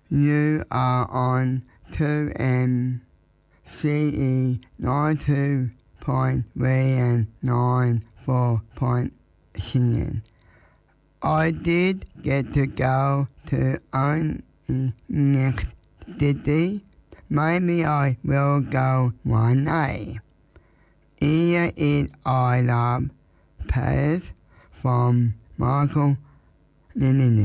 You are on 2MCE 92.3 and 94.7. I did get to go to next city. Maybe I will go one day. Here is I Love Paris from Michael Liniger.